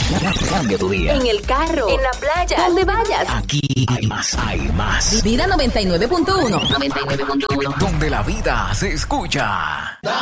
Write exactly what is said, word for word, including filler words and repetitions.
Cambia tu día. En el carro, en la playa, donde vayas. Aquí hay más, hay más. Vida noventa y nueve punto uno. noventa y nueve punto uno. Donde la vida se escucha.